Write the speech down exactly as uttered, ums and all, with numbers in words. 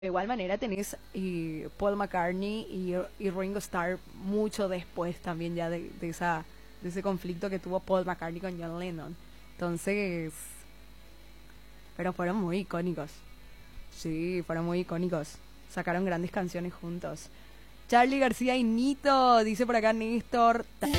De igual manera tenés eh, Paul McCartney y, y Ringo Starr mucho después también ya de, de esa, de ese conflicto que tuvo Paul McCartney con John Lennon. Entonces, pero fueron muy icónicos. Sí, fueron muy icónicos. Sacaron grandes canciones juntos. Charlie García y Nito, dice por acá Néstor.